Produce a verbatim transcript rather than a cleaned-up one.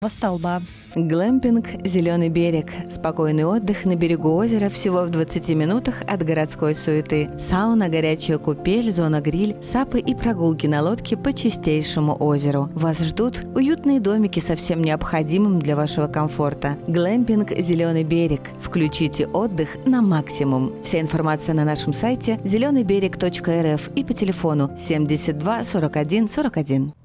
Столба. Глэмпинг «Зеленый берег». Спокойный отдых на берегу озера всего в двадцати минутах от городской суеты. Сауна, горячая купель, зона гриль, сапы и прогулки на лодке по чистейшему озеру. Вас ждут уютные домики со всем необходимым для вашего комфорта. Глэмпинг «Зеленый берег». Включите отдых на максимум. Вся информация на нашем сайте зеленый берег точка эр эф и по телефону семьдесят два сорок один сорок один.